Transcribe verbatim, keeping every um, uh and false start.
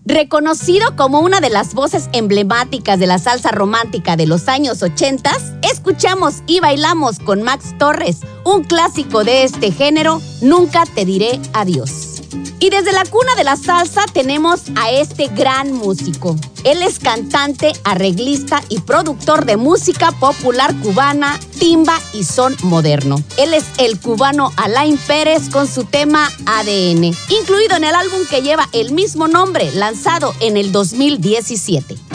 Reconocido como una de las voces emblemáticas de la salsa romántica de los años ochenta, escuchamos y bailamos con Max Torres, un clásico de este género, Nunca te diré adiós. Y desde la cuna de la salsa tenemos a este gran músico. Él es cantante, arreglista y productor de música popular cubana, timba y son moderno. Él es el cubano Alain Pérez con su tema A D N, incluido en el álbum que lleva el mismo nombre, lanzado en el dos mil diecisiete.